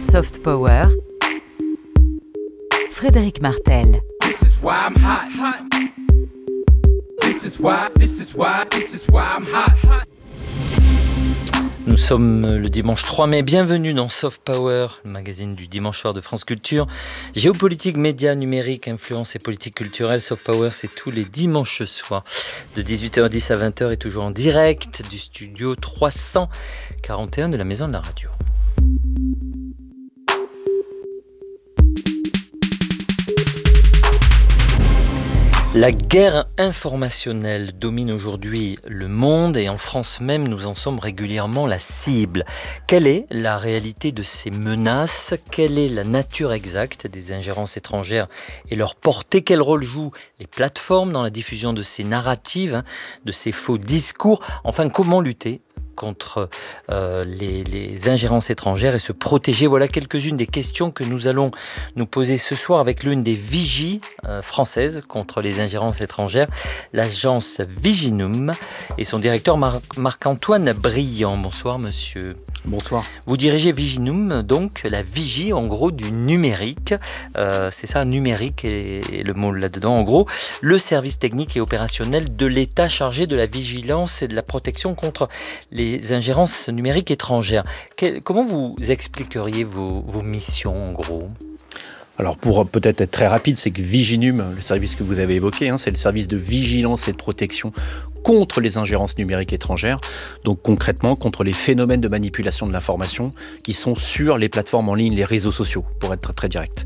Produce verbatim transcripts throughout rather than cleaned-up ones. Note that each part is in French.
Soft Power, Frédéric Martel. This is why I'm hot, hot. This is why, this is why, this is why I'm hot, hot. Nous sommes le dimanche trois mai, bienvenue dans Soft Power, le magazine du dimanche soir de France Culture. Géopolitique, médias, numérique, influence et politique culturelle. Soft Power, c'est tous les dimanches soirs de dix-huit heures dix à vingt heures et toujours en direct du studio trois cent quarante et un de la Maison de la Radio. La guerre informationnelle domine aujourd'hui le monde et en France même, nous en sommes régulièrement la cible. Quelle est la réalité de ces menaces ? Quelle est la nature exacte des ingérences étrangères et leur portée ? Quel rôle jouent les plateformes dans la diffusion de ces narratives, hein, de ces faux discours ? Enfin, comment lutter contre euh, les, les ingérences étrangères et se protéger. Voilà quelques-unes des questions que nous allons nous poser ce soir avec l'une des vigies euh, françaises contre les ingérences étrangères, l'agence Viginum et son directeur Mar- Marc-Antoine Briand. Bonsoir monsieur. Bonsoir. Vous dirigez Viginum, donc la vigie en gros du numérique. Euh, c'est ça, numérique et, et le mot là-dedans. En gros, le service technique et opérationnel de l'État chargé de la vigilance et de la protection contre les les ingérences numériques étrangères. Quel, comment vous expliqueriez vos, vos missions en gros ? Alors pour peut-être être très rapide, c'est que Viginum, le service que vous avez évoqué, hein, c'est le service de vigilance et de protection contre les ingérences numériques étrangères, donc concrètement contre les phénomènes de manipulation de l'information qui sont sur les plateformes en ligne, les réseaux sociaux, pour être très, très direct.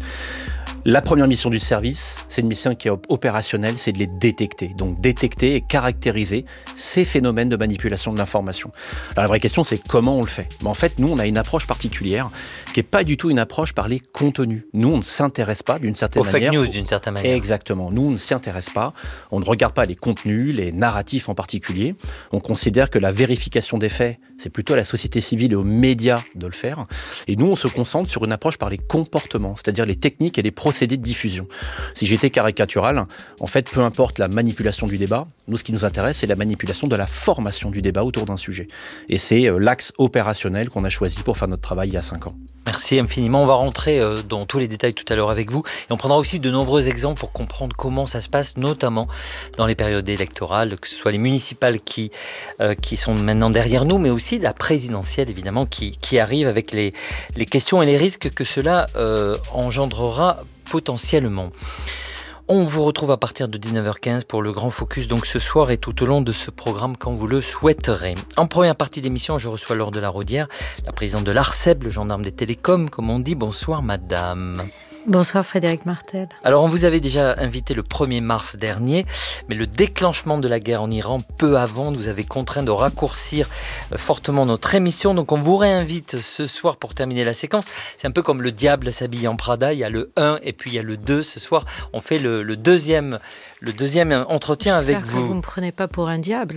La première mission du service, c'est une mission qui est opérationnelle, c'est de les détecter. Donc détecter et caractériser ces phénomènes de manipulation de l'information. Alors la vraie question, c'est comment on le fait ? Mais en fait, nous, on a une approche particulière qui n'est pas du tout une approche par les contenus. Nous, on ne s'intéresse pas d'une certaine Aux manière... fake news, d'une certaine manière. Exactement. Nous, on ne s'y intéresse pas. On ne regarde pas les contenus, les narratifs en particulier. On considère que la vérification des faits, c'est plutôt à la société civile et aux médias de le faire. Et nous, on se concentre sur une approche par les comportements, c'est-à-dire les techniques et les procédés procédés de diffusion. Si j'étais caricatural, en fait, peu importe la manipulation du débat, nous, ce qui nous intéresse, c'est la manipulation de la formation du débat autour d'un sujet. Et c'est euh, l'axe opérationnel qu'on a choisi pour faire notre travail il y a cinq ans. Merci infiniment. On va rentrer euh, dans tous les détails tout à l'heure avec vous. Et on prendra aussi de nombreux exemples pour comprendre comment ça se passe, notamment dans les périodes électorales, que ce soit les municipales qui, euh, qui sont maintenant derrière nous, mais aussi la présidentielle, évidemment, qui, qui arrive avec les, les questions et les risques que cela euh, engendrera potentiellement. On vous retrouve à partir de dix-neuf heures quinze pour le grand focus, donc ce soir et tout au long de ce programme quand vous le souhaiterez. En première partie d'émission, je reçois Laure de la Raudière, la présidente de l'ARCEP, le gendarme des télécoms, comme on dit. Bonsoir madame. Bonsoir Frédéric Martel. Alors on vous avait déjà invité le premier mars dernier, mais le déclenchement de la guerre en Iran peu avant nous avait contraint de raccourcir fortement notre émission. Donc on vous réinvite ce soir pour terminer la séquence. C'est un peu comme le diable s'habille en Prada, il y a le un et puis il y a le deux. Ce soir on fait le, le, deuxième, le deuxième entretien J'espère avec que vous. vous ne me prenez pas pour un diable.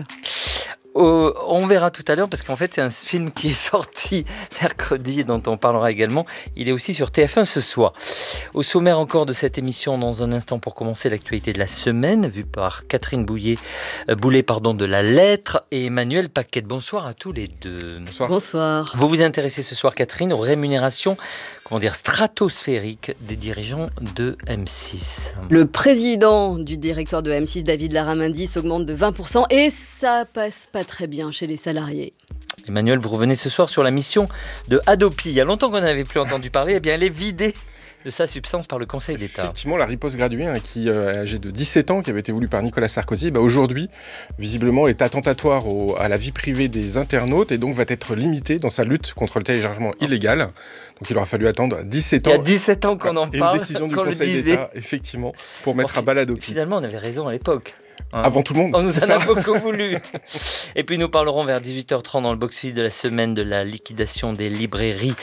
Euh, on verra tout à l'heure parce qu'en fait c'est un film qui est sorti mercredi et dont on parlera également. Il est aussi sur T F un ce soir. Au sommaire encore de cette émission, dans un instant pour commencer l'actualité de la semaine, vue par Catherine Bouillet, euh, Boulet pardon, de La Lettre et Emmanuel Paquette. Bonsoir à tous les deux. Bonsoir. Bonsoir. Vous vous intéressez ce soir Catherine aux rémunérations, comment dire, stratosphériques des dirigeants de M six. Le président du directoire de M six, David Larramendy, s'augmente de vingt pour cent et ça passe pas très bien chez les salariés. Emmanuel, vous revenez ce soir sur la mission de Hadopi. Il y a longtemps qu'on n'avait plus entendu parler. Eh bien, elle est vidée de sa substance par le Conseil d'État. Effectivement, la riposte graduée, hein, qui euh, est âgée de dix-sept ans, qui avait été voulue par Nicolas Sarkozy, bah, aujourd'hui, visiblement, est attentatoire au, à la vie privée des internautes et donc va être limitée dans sa lutte contre le téléchargement illégal. Donc il aura fallu attendre dix-sept ans. Il y a dix-sept ans qu'on en et parle. une décision du qu'on Conseil le disait. d'État, effectivement, pour mettre Bon, à bas l'Hadopi. Finalement, on avait raison à l'époque. Hein. Avant tout le monde. On nous c'est en a ça. beaucoup voulu. Et puis nous parlerons vers dix-huit heures trente dans le box-office de la semaine de la liquidation des librairies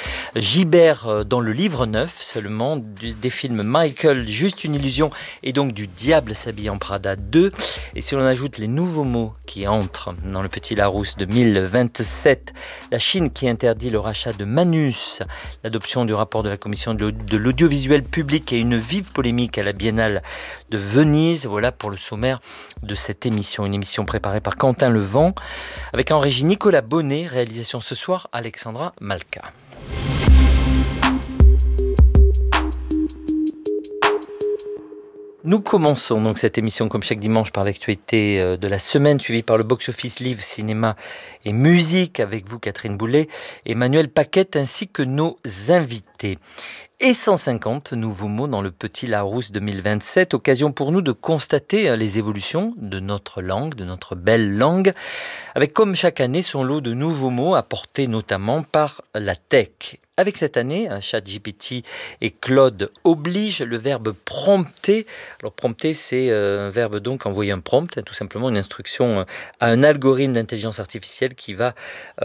Gibert dans le livre neuf seulement, du, des films Michael, Juste une illusion et donc du Diable s'habille en Prada deux. Et si l'on ajoute les nouveaux mots qui entrent dans le Petit Larousse de mille vingt-sept, la Chine qui interdit le rachat de Manus, l'adoption du rapport de la Commission de l'audiovisuel public et une vive polémique à la Biennale de Venise, voilà pour le sommaire de cette émission, une émission préparée par Quentin Levent, avec en régie Nicolas Bonnet, réalisation ce soir Alexandra Malka. Nous commençons donc cette émission comme chaque dimanche par l'actualité de la semaine suivie par le box-office livre, cinéma et musique avec vous Catherine Boulet, Emmanuel Paquette ainsi que nos invités. Et cent cinquante nouveaux mots dans le Petit Larousse deux mille vingt-sept, occasion pour nous de constater les évolutions de notre langue, de notre belle langue, avec comme chaque année son lot de nouveaux mots apportés notamment par la tech. Avec cette année, ChatGPT et Claude obligent le verbe prompter. Alors prompter, c'est un verbe donc envoyer un prompt, tout simplement une instruction à un algorithme d'intelligence artificielle qui va,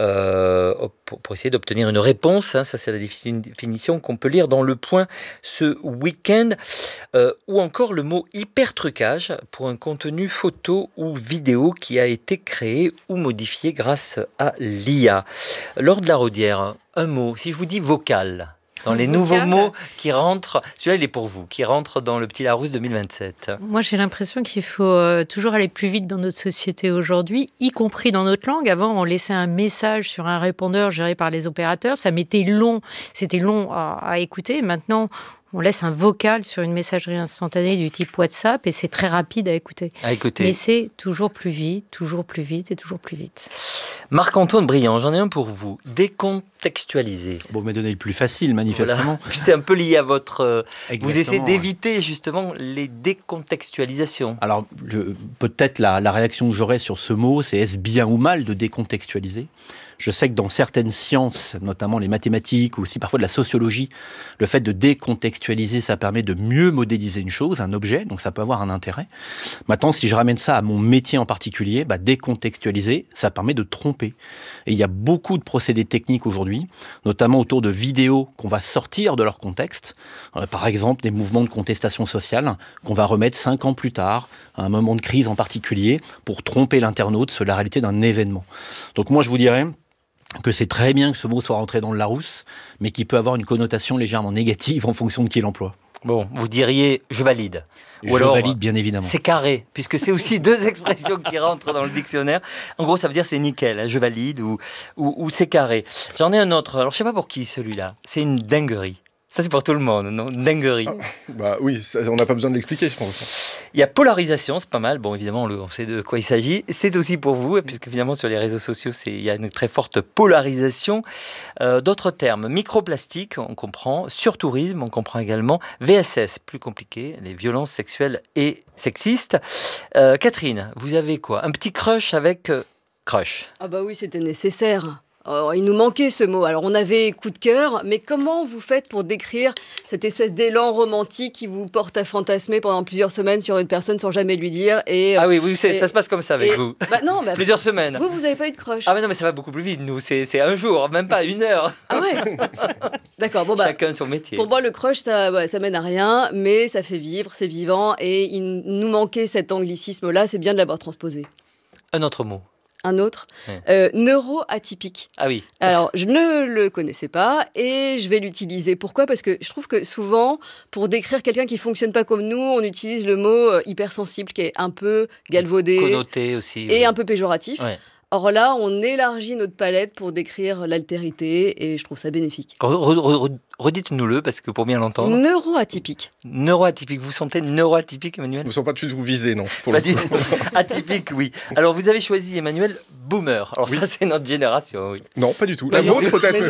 euh, pour, pour essayer d'obtenir une réponse, hein, ça c'est la définition qu'on peut lire dans Le Point ce week-end, euh, ou encore le mot hypertrucage pour un contenu photo ou vidéo qui a été créé ou modifié grâce à l'I A. Lors de la Rodière, un mot, si je vous dis vocal, dans les vocal. Nouveaux mots qui rentrent, celui-là il est pour vous, qui rentrent dans le Petit Larousse deux mille vingt-sept. Moi j'ai l'impression qu'il faut euh, toujours aller plus vite dans notre société aujourd'hui, y compris dans notre langue. Avant on laissait un message sur un répondeur géré par les opérateurs, ça mettait long, c'était long à, à écouter. Maintenant on laisse un vocal sur une messagerie instantanée du type WhatsApp et c'est très rapide à écouter. À écouter. Mais c'est toujours plus vite, toujours plus vite et toujours plus vite. Marc-Antoine Briand, j'en ai un pour vous. Décontextualiser. Bon, vous m'avez donné le plus facile, manifestement. Voilà. Puis c'est un peu lié à votre... Euh, vous essayez d'éviter justement les décontextualisations. Alors, je, peut-être la, la réaction que j'aurais sur ce mot, c'est est-ce bien ou mal de décontextualiser ? Je sais que dans certaines sciences, notamment les mathématiques ou aussi parfois de la sociologie, le fait de décontextualiser, ça permet de mieux modéliser une chose, un objet, donc ça peut avoir un intérêt. Maintenant, si je ramène ça à mon métier en particulier, bah, décontextualiser, ça permet de tromper. Et il y a beaucoup de procédés techniques aujourd'hui, notamment autour de vidéos qu'on va sortir de leur contexte. Euh, par exemple, des mouvements de contestation sociale qu'on va remettre cinq ans plus tard, à un moment de crise en particulier, pour tromper l'internaute sur la réalité d'un événement. Donc moi, je vous dirais que c'est très bien que ce mot soit rentré dans le Larousse, mais qui peut avoir une connotation légèrement négative en fonction de qui l'emploie. Bon, vous diriez « je valide ». Ou je alors, valide, bien évidemment. C'est carré, puisque c'est aussi deux expressions qui rentrent dans le dictionnaire. En gros, ça veut dire c'est nickel, hein, je valide ou, ou, ou c'est carré. J'en ai un autre, alors je ne sais pas pour qui celui-là, c'est une dinguerie. Ça, c'est pour tout le monde, non ? Dinguerie. Ah, bah oui, ça, on n'a pas besoin de l'expliquer, je pense. Il y a polarisation, c'est pas mal. Bon, évidemment, on, le, on sait de quoi il s'agit. C'est aussi pour vous, puisque finalement, sur les réseaux sociaux, c'est, il y a une très forte polarisation. Euh, d'autres termes, microplastique, on comprend. Surtourisme, on comprend également. V S S, plus compliqué, les violences sexuelles et sexistes. Euh, Catherine, vous avez quoi ? Un petit crush avec euh, crush. Ah bah oui, c'était nécessaire. Oh, il nous manquait ce mot. Alors, on avait coup de cœur, mais comment vous faites pour décrire cette espèce d'élan romantique qui vous porte à fantasmer pendant plusieurs semaines sur une personne sans jamais lui dire et, Ah oui, oui c'est, et, ça se passe comme ça avec et, vous. Bah non, bah, plusieurs semaines. Vous, vous n'avez pas eu de crush. Ah mais non, mais ça va beaucoup plus vite, nous. C'est, c'est un jour, même pas une heure. Ah ouais. D'accord. Bon bah. Chacun son métier. Pour moi, le crush, ça, ouais, ça mène à rien, mais ça fait vivre, c'est vivant, et il nous manquait cet anglicisme-là. C'est bien de l'avoir transposé. Un autre mot. Un autre, ouais. euh, neuroatypique. Ah oui. Alors, je ne le connaissais pas et je vais l'utiliser. Pourquoi ? Parce que je trouve que souvent, pour décrire quelqu'un qui ne fonctionne pas comme nous, on utilise le mot euh, hypersensible qui est un peu galvaudé. Connoté aussi. Et oui. un peu péjoratif. Ouais. Or là, on élargit notre palette pour décrire l'altérité et je trouve ça bénéfique. Re- re- redites-nous-le, parce que pour bien l'entendre. Neuroatypique. Neuroatypique. Vous vous sentez neuroatypique, Emmanuel ? Je ne me sens pas tout de suite vous viser, non. Pour pas du tout. Atypique, oui. Alors, vous avez choisi, Emmanuel, boomer. Alors oui. Ça, c'est notre génération, oui. Non, pas du tout. Pas La vôtre, peut-être.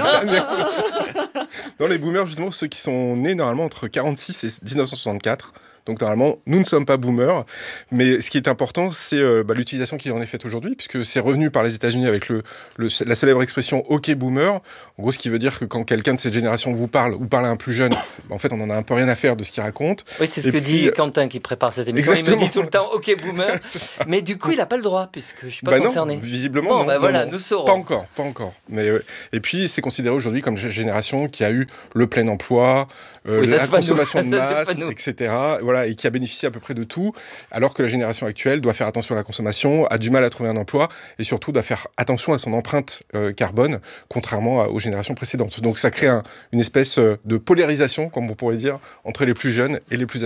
Non. Non, les boomers, justement, ceux qui sont nés normalement entre quarante-six et dix-neuf cent soixante-quatre. Donc normalement, nous ne sommes pas boomers, mais ce qui est important, c'est euh, bah, l'utilisation qui en est faite aujourd'hui, puisque c'est revenu par les États-Unis avec le, le, la célèbre expression « OK boomer ». En gros, ce qui veut dire que quand quelqu'un de cette génération vous parle ou parle à un plus jeune, bah, en fait, on en a un peu rien à faire de ce qu'il raconte. Oui, c'est ce et que puis, dit Quentin qui prépare cette émission. Exactement. Il me dit tout le temps « OK boomer », mais du coup, il n'a pas le droit, puisque je ne suis pas bah concerné. Non, visiblement, bon, non. Bah non, voilà, non. nous saurons. Pas encore, pas encore. Mais, euh, et puis, c'est considéré aujourd'hui comme une génération qui a eu le plein emploi, euh, oui, la consommation nous. de ça, masse, et cetera. Voilà, et qui a bénéficié à peu près de tout, alors que la génération actuelle doit faire attention à la consommation, a du mal à trouver un emploi, et surtout doit faire attention à son empreinte euh, carbone, contrairement à, aux générations précédentes. Donc ça crée un, une espèce de polarisation, comme on pourrait dire, entre les plus jeunes et les plus âgés.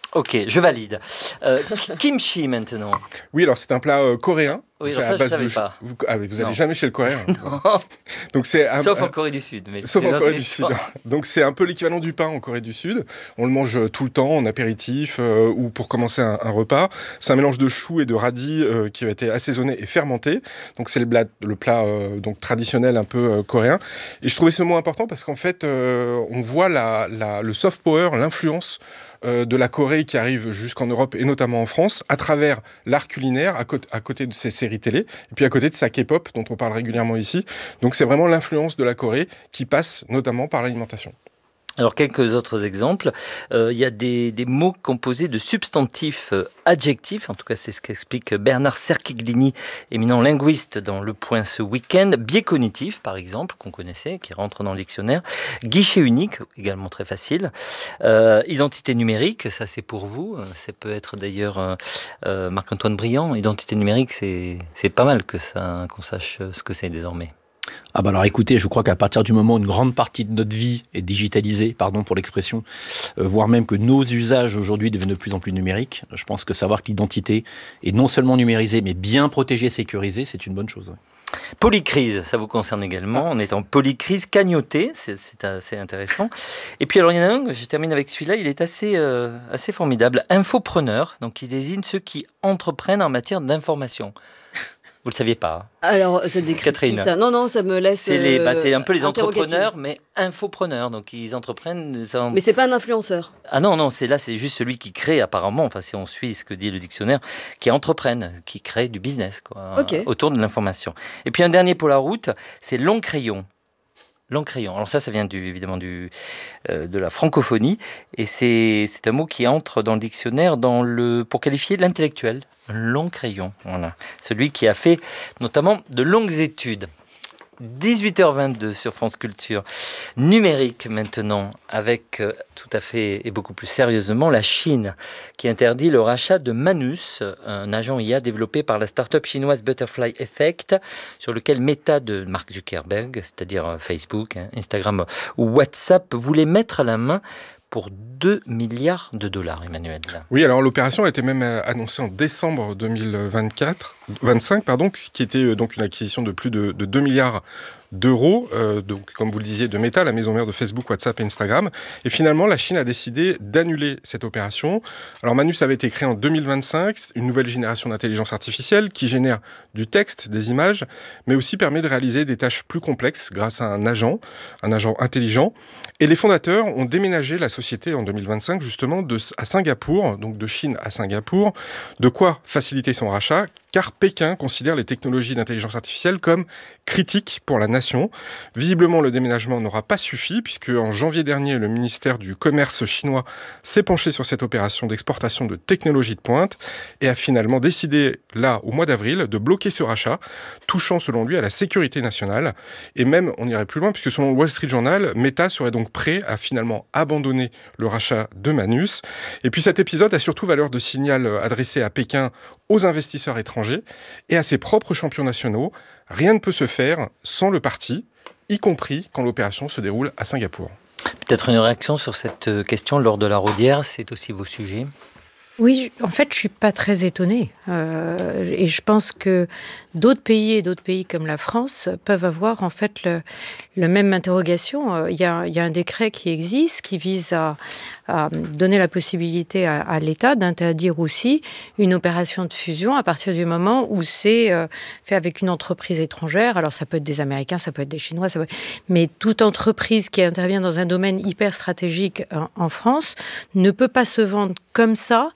Ok, je valide. Euh, kimchi maintenant. Oui, alors c'est un plat euh, coréen. Oui, C'est alors à ça, je base savais de... pas. Vous, ah, mais vous Non. allez jamais chez le coréen. Non. Donc c'est un- Sauf un- en Corée du Sud. Mais Sauf c'est en une Corée autre du Sud. histoire. Donc c'est un peu l'équivalent du pain en Corée du Sud. On le mange tout le temps en apéritif euh, ou pour commencer un, un repas. C'est un mélange de choux et de radis euh, qui a été assaisonné et fermenté. Donc c'est le plat, le plat euh, donc traditionnel un peu euh, coréen. Et je trouvais ce mot important parce qu'en fait euh, on voit la, la, le soft power, l'influence euh, de la Corée qui arrive jusqu'en Europe et notamment en France à travers l'art culinaire à, côté, à côté de ses séries télé et puis à côté de sa K-pop dont on parle régulièrement ici. Donc c'est vraiment l'influence de la Corée qui passe notamment par l'alimentation. Alors, quelques autres exemples. Euh, il y a des, des mots composés de substantifs euh, adjectifs. En tout cas, c'est ce qu'explique Bernard Cerchiglini, éminent linguiste dans Le Point ce week-end. Biais cognitif, par exemple, qu'on connaissait, qui rentre dans le dictionnaire. Guichet unique, également très facile. Euh, identité numérique, ça c'est pour vous. Ça peut être d'ailleurs euh, euh, Marc-Antoine Briand. Identité numérique, c'est, c'est pas mal que ça, qu'on sache ce que c'est désormais. Ah bah alors écoutez, je crois qu'à partir du moment où une grande partie de notre vie est digitalisée, pardon pour l'expression, euh, voire même que nos usages aujourd'hui deviennent de plus en plus numériques, je pense que savoir que l'identité est non seulement numérisée, mais bien protégée, sécurisée, c'est une bonne chose. Polycrise, ça vous concerne également. On est en polycrise cagnotée, c'est, c'est assez intéressant. Et puis alors il y en a un, je termine avec celui-là, il est assez, euh, assez formidable. Infopreneur, donc il désigne ceux qui entreprennent en matière d'information. Vous ne le saviez pas. Alors, ça décrit Catherine. qui, ça Non, non, ça me laisse. C'est, les, bah, c'est un peu les euh, interrogative. entrepreneurs, mais infopreneurs. Donc ils entreprennent. Ça en... Mais c'est pas un influenceur. Ah non, non, c'est là, c'est juste celui qui crée, apparemment, enfin si on suit ce que dit le dictionnaire, qui entreprennent, qui crée du business quoi, Ok. autour de l'information. Et puis un dernier pour la route, c'est long crayon. Long crayon. Alors ça, ça vient du, évidemment du, euh, de la francophonie et c'est, c'est un mot qui entre dans le dictionnaire dans le, pour qualifier l'intellectuel. Un long crayon, voilà. Celui qui a fait notamment de longues études. dix-huit heures vingt-deux sur France Culture. Numérique maintenant, avec euh, tout à fait et beaucoup plus sérieusement la Chine, qui interdit le rachat de Manus, un agent I A développé par la start-up chinoise Butterfly Effect, sur lequel Meta de Mark Zuckerberg, c'est-à-dire euh, Facebook, hein, Instagram ou WhatsApp, voulait mettre à la main pour deux milliards de dollars, Emmanuel. Oui, alors l'opération a été même annoncée en décembre deux mille vingt-quatre, vingt-cinq, pardon, qui était donc une acquisition de plus de, de deux milliards d'euros, euh, donc comme vous le disiez, de Meta, la maison mère de Facebook, WhatsApp et Instagram. Et finalement, la Chine a décidé d'annuler cette opération. Alors Manus avait été créé en deux mille vingt-cinq, une nouvelle génération d'intelligence artificielle qui génère du texte, des images, mais aussi permet de réaliser des tâches plus complexes grâce à un agent, un agent intelligent. Et les fondateurs ont déménagé la société en deux mille vingt-cinq justement de, à Singapour, donc de Chine à Singapour. De quoi faciliter son rachat, car Pékin considère les technologies d'intelligence artificielle comme critiques pour la nation. Visiblement, le déménagement n'aura pas suffi, puisque en janvier dernier, le ministère du Commerce chinois s'est penché sur cette opération d'exportation de technologies de pointe et a finalement décidé, là, au mois d'avril, de bloquer ce rachat, touchant selon lui à la sécurité nationale. Et même, on irait plus loin, puisque selon le Wall Street Journal, Meta serait donc prêt à finalement abandonner le rachat de Manus. Et puis cet épisode a surtout valeur de signal adressé à Pékin aux investisseurs étrangers et à ses propres champions nationaux. Rien ne peut se faire sans le parti, y compris quand l'opération se déroule à Singapour. Peut-être une réaction sur cette question lors de la Rodière, c'est aussi vos sujets. Oui, en fait, je suis pas très étonnée. Euh, et je pense que d'autres pays et d'autres pays comme la France peuvent avoir en fait le, le même interrogation. Il y a, il y a un décret qui existe qui vise à, à donner la possibilité à, à l'État d'interdire aussi une opération de fusion à partir du moment où c'est euh, fait avec une entreprise étrangère. Alors ça peut être des Américains, ça peut être des Chinois, ça peut... mais toute entreprise qui intervient dans un domaine hyper stratégique en, en France ne peut pas se vendre comme ça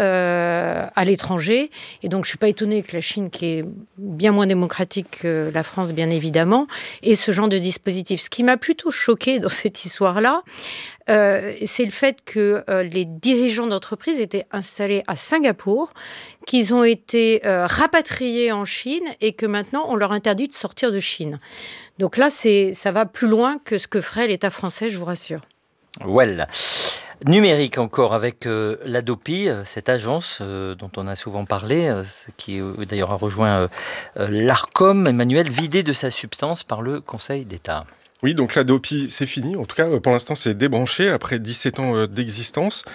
Euh, à l'étranger. Et donc, je ne suis pas étonnée que la Chine, qui est bien moins démocratique que la France, bien évidemment, ait ce genre de dispositif. Ce qui m'a plutôt choquée dans cette histoire-là, euh, c'est le fait que euh, les dirigeants d'entreprise étaient installés à Singapour, qu'ils ont été euh, rapatriés en Chine et que maintenant, on leur interdit de sortir de Chine. Donc là, c'est, ça va plus loin que ce que ferait l'État français, je vous rassure. Well. Numérique encore avec euh, l'Adopi, euh, cette agence euh, dont on a souvent parlé, euh, qui euh, d'ailleurs a rejoint euh, euh, l'Arcom, Emmanuel, vidé de sa substance par le Conseil d'État. Oui, donc l'Adopi, c'est fini. En tout cas, pour l'instant, c'est débranché après dix-sept ans d'existence.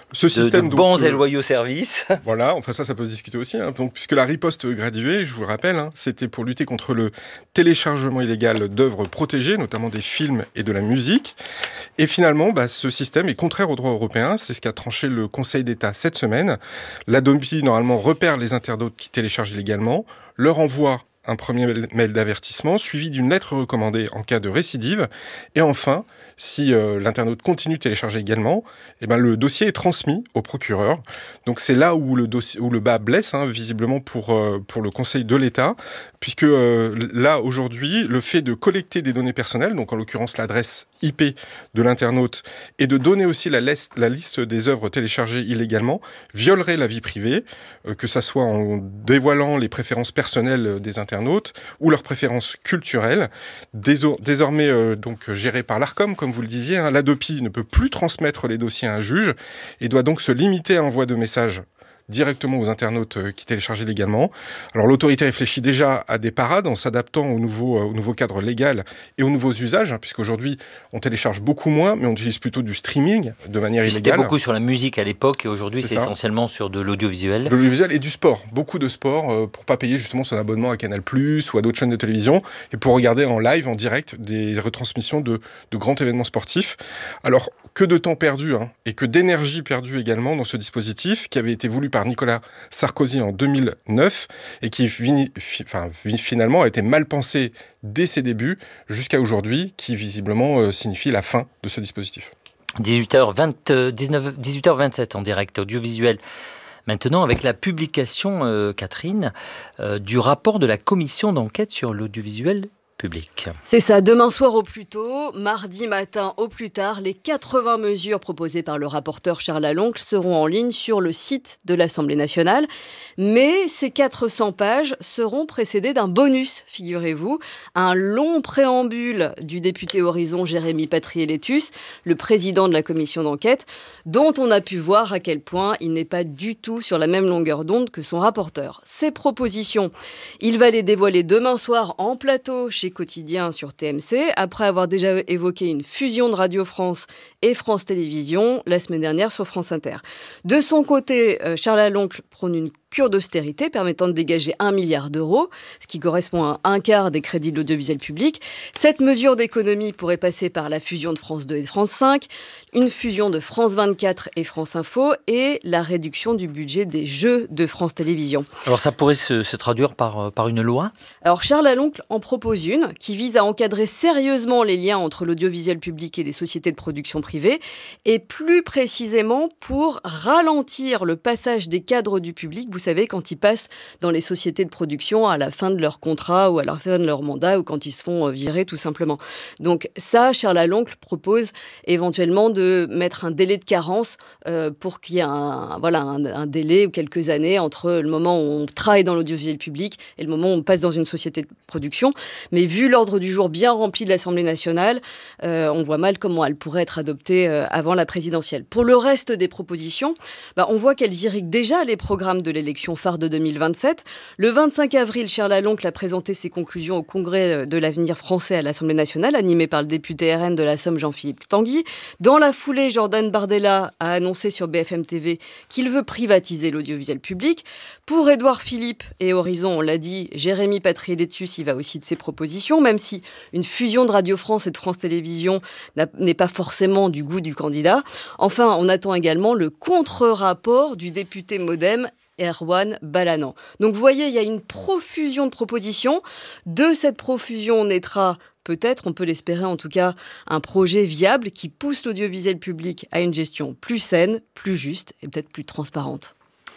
Ce de, système, de donc, bons euh, et loyaux services. Voilà, enfin ça, ça peut se discuter aussi. Hein. Donc, puisque la riposte graduée, je vous le rappelle, hein, c'était pour lutter contre le téléchargement illégal d'œuvres protégées, notamment des films et de la musique. Et finalement, bah, ce système est contraire au droit européen. C'est ce qu'a tranché le Conseil d'État cette semaine. L'Adopi, normalement, repère les internautes qui téléchargent illégalement, leur envoie un premier mail d'avertissement, suivi d'une lettre recommandée en cas de récidive. Et enfin, si euh, l'internaute continue de télécharger également, eh ben, le dossier est transmis au procureur. Donc c'est là où le, dossier, où le bas blesse, hein, visiblement pour, euh, pour le Conseil de l'État, puisque euh, là, aujourd'hui, le fait de collecter des données personnelles, donc en l'occurrence l'adresse I P de l'internaute, et de donner aussi la, liste, la liste des œuvres téléchargées illégalement, violerait la vie privée, euh, que ça soit en dévoilant les préférences personnelles des internautes ou leurs préférences culturelles. Déso- désormais euh, donc géré par l'Arcom, comme vous le disiez, hein, l'Adopi ne peut plus transmettre les dossiers à un juge et doit donc se limiter à l'envoi de messages directement aux internautes qui téléchargent illégalement. Alors l'autorité réfléchit déjà à des parades en s'adaptant au nouveau, au nouveau cadre légal et aux nouveaux usages, hein, puisqu'aujourd'hui on télécharge beaucoup moins, mais on utilise plutôt du streaming de manière illégale. C'était beaucoup sur la musique à l'époque et aujourd'hui c'est, c'est essentiellement sur de l'audiovisuel. De l'audiovisuel et du sport, beaucoup de sport euh, pour pas payer justement son abonnement à Canal plus, ou à d'autres chaînes de télévision et pour regarder en live, en direct, des retransmissions de, de grands événements sportifs. Alors que de temps perdu hein, et que d'énergie perdue également dans ce dispositif qui avait été voulu par Nicolas Sarkozy en deux mille neuf et qui fini, fi, enfin, finalement a été mal pensé dès ses débuts jusqu'à aujourd'hui, qui visiblement euh, signifie la fin de ce dispositif. dix-huit heures vingt, dix-neuf, dix-huit heures vingt-sept en direct audiovisuel. Maintenant, avec la publication, euh, Catherine, euh, du rapport de la commission d'enquête sur l'audiovisuel public. C'est ça, demain soir au plus tôt, mardi matin au plus tard, les quatre-vingts mesures proposées par le rapporteur Charles Laloncle seront en ligne sur le site de l'Assemblée nationale. Mais ces quatre cents pages seront précédées d'un bonus, figurez-vous, un long préambule du député Horizon Jérémy Patriélétus, le président de la commission d'enquête, dont on a pu voir à quel point il n'est pas du tout sur la même longueur d'onde que son rapporteur. Ces propositions, il va les dévoiler demain soir en plateau chez Quotidien sur T M C, après avoir déjà évoqué une fusion de Radio France et France Télévisions la semaine dernière sur France Inter. De son côté, Charles Laloncle prône une cure d'austérité permettant de dégager un milliard d'euros, ce qui correspond à un quart des crédits de l'audiovisuel public. Cette mesure d'économie pourrait passer par la fusion de France deux et de France cinq, une fusion de France vingt-quatre et France Info et la réduction du budget des jeux de France Télévisions. Alors ça pourrait se, se traduire par, par une loi ? Alors Charles Laloncle en propose une qui vise à encadrer sérieusement les liens entre l'audiovisuel public et les sociétés de production privées et plus précisément pour ralentir le passage des cadres du public. Vous savez, quand ils passent dans les sociétés de production à la fin de leur contrat ou à la fin de leur mandat ou quand ils se font virer tout simplement. Donc ça, Charles Laloncle propose éventuellement de mettre un délai de carence euh, pour qu'il y ait un, voilà, un, un délai ou quelques années entre le moment où on travaille dans l'audiovisuel public et le moment où on passe dans une société de production. Mais vu l'ordre du jour bien rempli de l'Assemblée nationale, euh, on voit mal comment elle pourrait être adoptée euh, avant la présidentielle. Pour le reste des propositions, bah, on voit qu'elles irriguent déjà les programmes de l'élection phare de deux mille vingt-sept. Le vingt-cinq avril, Charles Laloncle a présenté ses conclusions au Congrès de l'avenir français à l'Assemblée nationale, animé par le député R N de la Somme Jean-Philippe Tanguy. Dans la foulée, Jordan Bardella a annoncé sur B F M T V qu'il veut privatiser l'audiovisuel public. Pour Édouard Philippe et Horizon, on l'a dit, Jérémy Patriélétus, il va aussi de ses propositions, même si une fusion de Radio France et de France Télévisions n'est pas forcément du goût du candidat. Enfin, on attend également le contre-rapport du député Modem Erwan Balanant. Donc vous voyez, il y a une profusion de propositions. De cette profusion naîtra peut-être, on peut l'espérer en tout cas, un projet viable qui pousse l'audiovisuel public à une gestion plus saine, plus juste et peut-être plus transparente.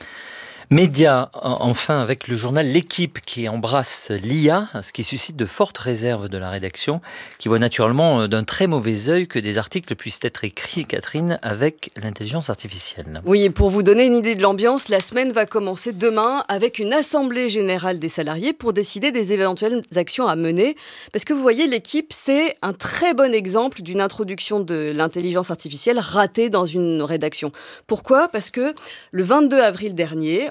Média, enfin, avec le journal L'Équipe qui embrasse l'I A, ce qui suscite de fortes réserves de la rédaction, qui voit naturellement d'un très mauvais œil que des articles puissent être écrits, Catherine, avec l'intelligence artificielle. Oui, et pour vous donner une idée de l'ambiance, la semaine va commencer demain avec une assemblée générale des salariés pour décider des éventuelles actions à mener. Parce que vous voyez, L'Équipe, c'est un très bon exemple d'une introduction de l'intelligence artificielle ratée dans une rédaction. Pourquoi ? Parce que le vingt-deux avril dernier,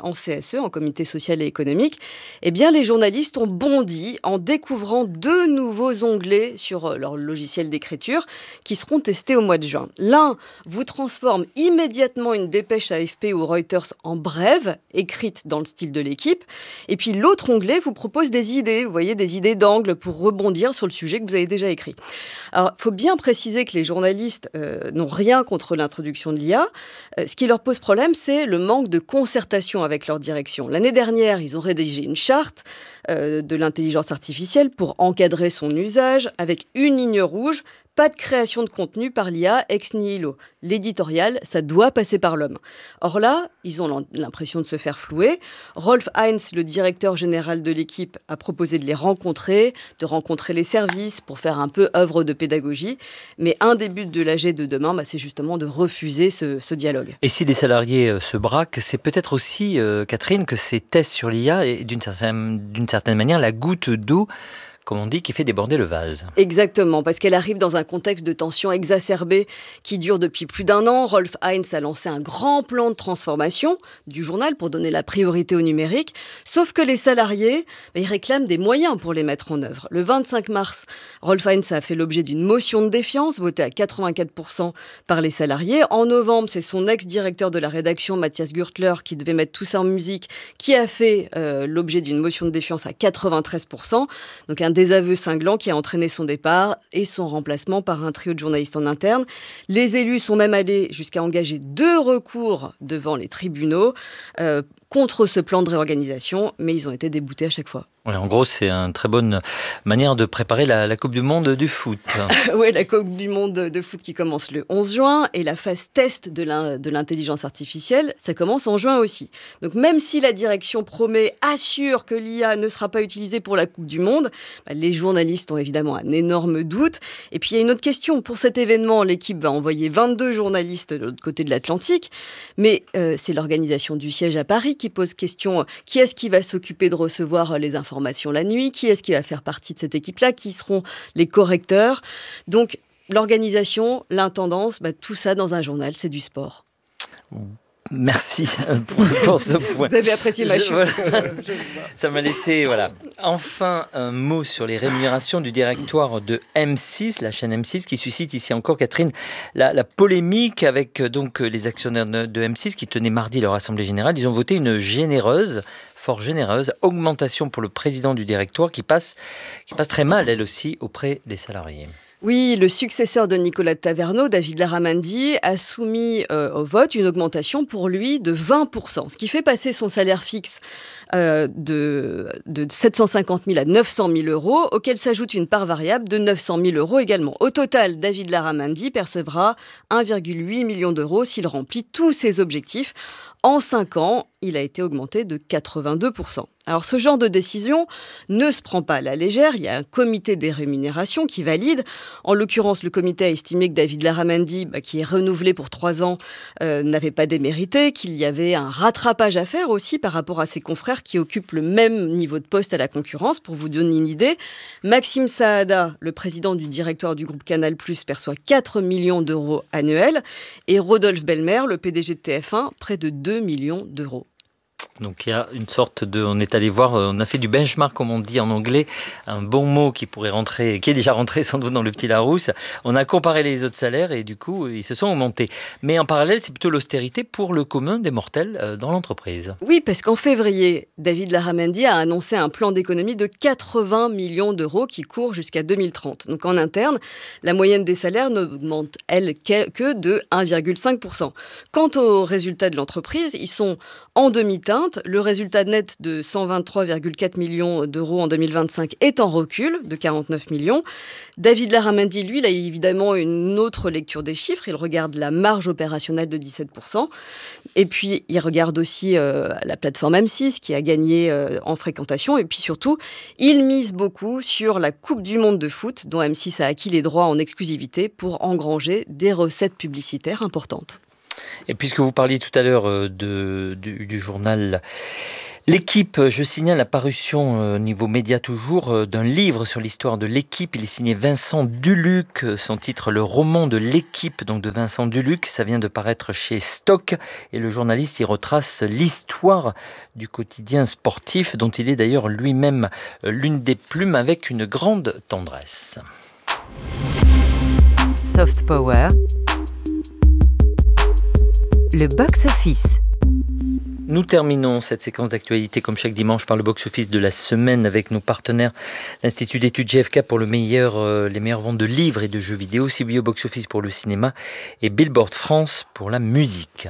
en C S E, en comité social et économique, eh bien, les journalistes ont bondi en découvrant deux nouveaux onglets sur leur logiciel d'écriture qui seront testés au mois de juin. L'un vous transforme immédiatement une dépêche A F P ou Reuters en brève, écrite dans le style de l'équipe. Et puis l'autre onglet vous propose des idées, vous voyez, des idées d'angle pour rebondir sur le sujet que vous avez déjà écrit. Alors, il faut bien préciser que les journalistes euh, n'ont rien contre l'introduction de l'I A. Euh, ce qui leur pose problème, c'est le manque de concertation avec leur direction. L'année dernière, ils ont rédigé une charte euh, de l'intelligence artificielle pour encadrer son usage avec une ligne rouge. Pas de création de contenu par l'I A ex nihilo. L'éditorial, ça doit passer par l'homme. Or là, ils ont l'impression de se faire flouer. Rolf Heinz, le directeur général de l'équipe, a proposé de les rencontrer, de rencontrer les services pour faire un peu œuvre de pédagogie. Mais un des buts de l'A G de demain, bah, c'est justement de refuser ce, ce dialogue. Et si les salariés euh, se braquent, c'est peut-être aussi, euh, Catherine, que ces tests sur l'I A est d'une certaine, d'une certaine manière la goutte d'eau, comme on dit, qui fait déborder le vase. Exactement, parce qu'elle arrive dans un contexte de tension exacerbée qui dure depuis plus d'un an. Rolf Heinz a lancé un grand plan de transformation du journal pour donner la priorité au numérique. Sauf que les salariés, bah, ils réclament des moyens pour les mettre en œuvre. Le vingt-cinq mars, Rolf Heinz a fait l'objet d'une motion de défiance votée à quatre-vingt-quatre pour cent par les salariés. En novembre, c'est son ex-directeur de la rédaction, Matthias Gürtler, qui devait mettre tout ça en musique, qui a fait euh, l'objet d'une motion de défiance à quatre-vingt-treize pour cent. Donc un désaveu cinglant qui a entraîné son départ et son remplacement par un trio de journalistes en interne. Les élus sont même allés jusqu'à engager deux recours devant les tribunaux euh, contre ce plan de réorganisation, mais ils ont été déboutés à chaque fois. Ouais, en gros, c'est une très bonne manière de préparer la, la Coupe du Monde du foot. Oui, la Coupe du Monde de foot qui commence le onze juin et la phase test de, l'in- de l'intelligence artificielle, ça commence en juin aussi. Donc même si la direction promet, assure que l'I A ne sera pas utilisée pour la Coupe du Monde, bah, les journalistes ont évidemment un énorme doute. Et puis il y a une autre question. Pour cet événement, l'équipe va envoyer vingt-deux journalistes de l'autre côté de l'Atlantique, mais euh, c'est l'organisation du siège à Paris qui pose question. Qui est-ce qui va s'occuper de recevoir les informations la nuit, qui est-ce qui va faire partie de cette équipe-là, qui seront les correcteurs. Donc, l'organisation, l'intendance, bah, tout ça dans un journal, c'est du sport. Merci pour, pour ce point. Vous avez apprécié ma chute. Voilà. Ça m'a laissé, voilà. Enfin, un mot sur les rémunérations du directoire de M six, la chaîne M six, qui suscite ici encore, Catherine, la, la polémique avec donc les actionnaires de, de M six qui tenaient mardi leur assemblée générale. Ils ont voté une généreuse, fort généreuse, augmentation pour le président du directoire qui passe, qui passe très mal, elle aussi, auprès des salariés. Oui, le successeur de Nicolas Taverneau, David Larramendy, a soumis euh, au vote une augmentation pour lui de vingt pour cent, ce qui fait passer son salaire fixe euh, de, de sept cent cinquante mille à neuf cent mille euros, auquel s'ajoute une part variable de neuf cent mille euros également. Au total, David Larramendy percevra un virgule huit million d'euros s'il remplit tous ses objectifs. En cinq ans, il a été augmenté de quatre-vingt-deux pour cent. Alors ce genre de décision ne se prend pas à la légère, il y a un comité des rémunérations qui valide. En l'occurrence, le comité a estimé que David Larramendy, bah, qui est renouvelé pour trois ans, euh, n'avait pas démérité, qu'il y avait un rattrapage à faire aussi par rapport à ses confrères qui occupent le même niveau de poste à la concurrence. Pour vous donner une idée, Maxime Saada, le président du directoire du groupe Canal+, perçoit quatre millions d'euros annuels et Rodolphe Belmer, le P D G de T F un, près de deux millions d'euros. Donc il y a une sorte de... On est allé voir, on a fait du benchmark, comme on dit en anglais, un bon mot qui pourrait rentrer, qui est déjà rentré sans doute dans le petit Larousse. On a comparé les autres salaires et du coup, ils se sont augmentés. Mais en parallèle, c'est plutôt l'austérité pour le commun des mortels dans l'entreprise. Oui, parce qu'en février, David Larramendy a annoncé un plan d'économie de quatre-vingts millions d'euros qui court jusqu'à deux mille trente. Donc en interne, la moyenne des salaires n'augmente, elle, que de un virgule cinq pour cent. Quant aux résultats de l'entreprise, ils sont en demi-teinte. Le résultat net de cent vingt-trois virgule quatre millions d'euros en deux mille vingt-cinq est en recul de quarante-neuf millions. David Larramendy, lui, il a évidemment une autre lecture des chiffres. Il regarde la marge opérationnelle de dix-sept pour cent. Et puis, il regarde aussi euh, la plateforme M six qui a gagné euh, en fréquentation. Et puis surtout, il mise beaucoup sur la Coupe du Monde de foot dont M six a acquis les droits en exclusivité pour engranger des recettes publicitaires importantes. Et puisque vous parliez tout à l'heure de, du, du journal L'équipe, je signale la parution au niveau média toujours d'un livre sur l'histoire de l'équipe. Il est signé Vincent Duluc. Son titre, Le roman de l'équipe, donc de Vincent Duluc. Ça vient de paraître chez Stock. Et le journaliste y retrace l'histoire du quotidien sportif, dont il est d'ailleurs lui-même l'une des plumes, avec une grande tendresse. Soft Power. Le box-office. Nous terminons cette séquence d'actualité comme chaque dimanche par le box-office de la semaine avec nos partenaires, l'Institut d'études G F K pour le meilleur, euh, les meilleures ventes de livres et de jeux vidéo, C B O Box-office pour le cinéma et Billboard France pour la musique.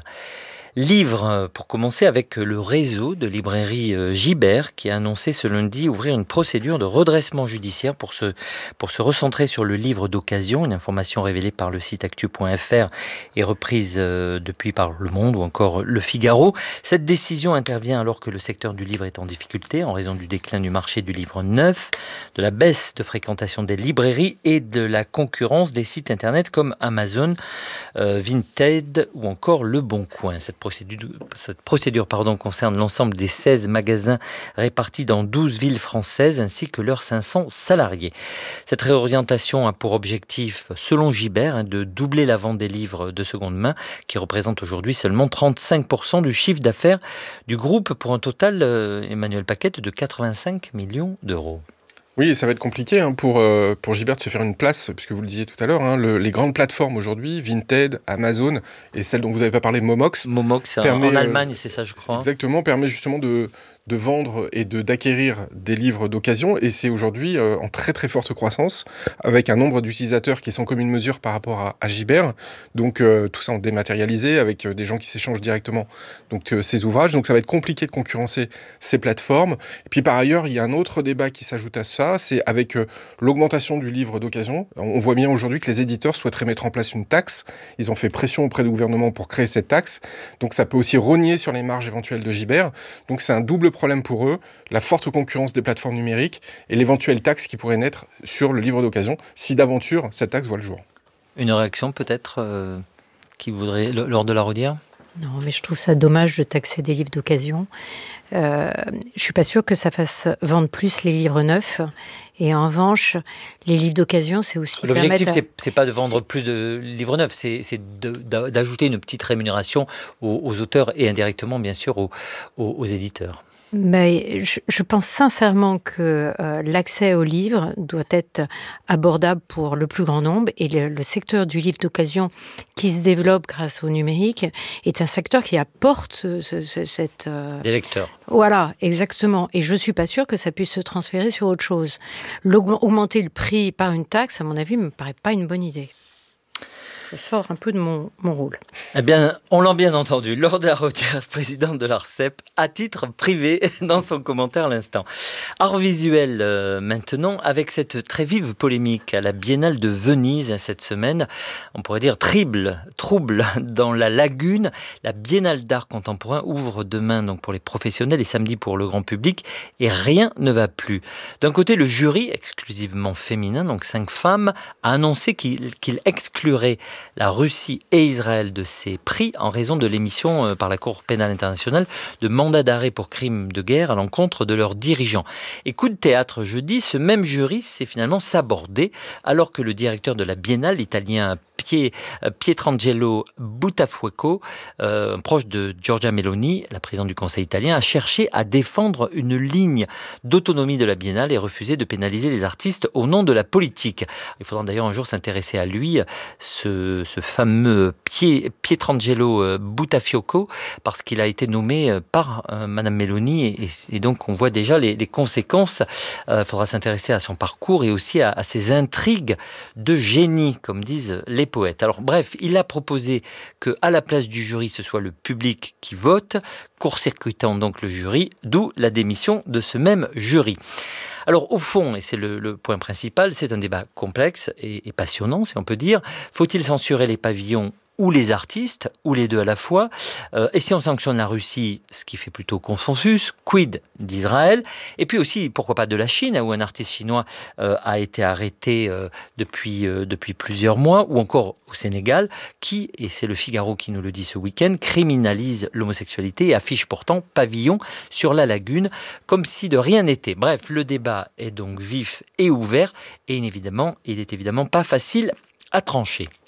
Livre, pour commencer, avec le réseau de librairie Gibert qui a annoncé ce lundi ouvrir une procédure de redressement judiciaire pour se, pour se recentrer sur le livre d'occasion, une information révélée par le site actu point f r et reprise depuis par Le Monde ou encore Le Figaro. Cette décision intervient alors que le secteur du livre est en difficulté en raison du déclin du marché du livre neuf, de la baisse de fréquentation des librairies et de la concurrence des sites internet comme Amazon, euh, Vinted ou encore Le Bon Coin. Cette procédure, cette procédure pardon, concerne l'ensemble des seize magasins répartis dans douze villes françaises ainsi que leurs cinq cents salariés. Cette réorientation a pour objectif, selon Gibert, hein, de doubler la vente des livres de seconde main qui représente aujourd'hui seulement trente-cinq pour cent du chiffre d'affaires du groupe pour un total, euh, Emmanuel Paquette, de quatre-vingt-cinq millions d'euros. Oui, ça va être compliqué hein, pour, euh, pour Gibert de se faire une place, puisque vous le disiez tout à l'heure, hein, le, les grandes plateformes aujourd'hui, Vinted, Amazon, et celle dont vous n'avez pas parlé, Momox. Momox, permet, en Allemagne, euh, c'est ça je crois. Exactement, permet justement de, de vendre et de, d'acquérir des livres d'occasion, et c'est aujourd'hui euh, en très très forte croissance, avec un nombre d'utilisateurs qui est sans commune mesure par rapport à, à Gibert, donc euh, tout ça en dématérialisé, avec euh, des gens qui s'échangent directement donc, euh, ces ouvrages, donc ça va être compliqué de concurrencer ces plateformes. Et puis par ailleurs, il y a un autre débat qui s'ajoute à ça, c'est avec euh, l'augmentation du livre d'occasion. On voit bien aujourd'hui que les éditeurs souhaiteraient mettre en place une taxe. Ils ont fait pression auprès du gouvernement pour créer cette taxe. Donc ça peut aussi rogner sur les marges éventuelles de Gibert. Donc c'est un double problème pour eux, la forte concurrence des plateformes numériques et l'éventuelle taxe qui pourrait naître sur le livre d'occasion si d'aventure cette taxe voit le jour. Une réaction peut-être euh, qui voudrait, lors de la redire ? Non, mais je trouve ça dommage de taxer des livres d'occasion. Euh, je suis pas sûre que ça fasse vendre plus les livres neufs. Et en revanche, les livres d'occasion, c'est aussi l'objectif, à... c'est, c'est pas de vendre c'est... plus de livres neufs, c'est, c'est de, d'ajouter une petite rémunération aux, aux auteurs et indirectement, bien sûr, aux, aux, aux éditeurs. Mais je, je pense sincèrement que euh, l'accès aux livres doit être abordable pour le plus grand nombre et le, le secteur du livre d'occasion qui se développe grâce au numérique est un secteur qui apporte ce, ce, cette... Euh... Des lecteurs. Voilà, exactement. Et je ne suis pas sûre que ça puisse se transférer sur autre chose. Augmenter le prix par une taxe, à mon avis, ne me paraît pas une bonne idée. Je sors un peu de mon, mon rôle. Eh bien, on l'a bien entendu. Laure Daraudière, présidente de l'Arcep, à titre privé, dans son commentaire à l'instant. Art visuel, euh, maintenant, avec cette très vive polémique à la Biennale de Venise cette semaine. On pourrait dire triple, trouble dans la lagune. La Biennale d'art contemporain ouvre demain donc pour les professionnels et samedi pour le grand public. Et rien ne va plus. D'un côté, le jury, exclusivement féminin, donc cinq femmes, a annoncé qu'il, qu'il exclurait la Russie et Israël de ces prix en raison de l'émission par la Cour pénale internationale de mandats d'arrêt pour crimes de guerre à l'encontre de leurs dirigeants. Et coup de théâtre jeudi, ce même jury s'est finalement sabordé alors que le directeur de la Biennale, l'italien Pietrangelo Buttafuoco, euh, proche de Giorgia Meloni, la présidente du Conseil italien, a cherché à défendre une ligne d'autonomie de la Biennale et refusé de pénaliser les artistes au nom de la politique. Il faudra d'ailleurs un jour s'intéresser à lui, ce, ce fameux Pietrangelo Buttafuoco, parce qu'il a été nommé par euh, Madame Meloni et, et donc on voit déjà les, les conséquences. Il euh, faudra s'intéresser à son parcours et aussi à, à ses intrigues de génie, comme disent les poètes. Alors bref, il a proposé qu'à la place du jury, ce soit le public qui vote, court-circuitant donc le jury, d'où la démission de ce même jury. Alors au fond, et c'est le, le point principal, c'est un débat complexe et, et passionnant, si on peut dire. Faut-il censurer les pavillons ou les artistes, ou les deux à la fois. Euh, et si on sanctionne la Russie, ce qui fait plutôt consensus, quid d'Israël? Et puis aussi, pourquoi pas de la Chine, où un artiste chinois euh, a été arrêté euh, depuis, euh, depuis plusieurs mois, ou encore au Sénégal, qui, et c'est le Figaro qui nous le dit ce week-end, criminalise l'homosexualité et affiche pourtant pavillon sur la lagune, comme si de rien n'était. Bref, le débat est donc vif et ouvert, et évidemment, il n'est évidemment pas facile à trancher.